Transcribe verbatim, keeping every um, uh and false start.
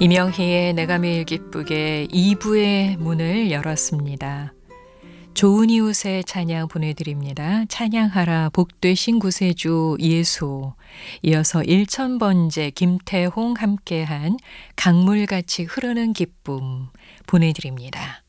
이명희의 내가 매일 기쁘게 이 부의 문을 열었습니다. 좋은 이웃의 찬양 보내드립니다. 찬양하라 복되신 구세주 예수. 이어서 일천 번째 김태홍 함께한 강물같이 흐르는 기쁨 보내드립니다.